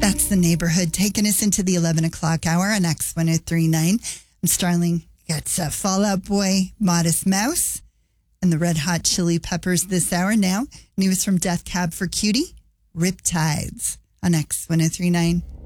That's The Neighborhood, taking us into the 11 o'clock hour on X1039. And Starling gets Fall Out Boy, Modest Mouse, and the Red Hot Chili Peppers this hour. Now, news from Death Cab for Cutie, Riptides on X1039.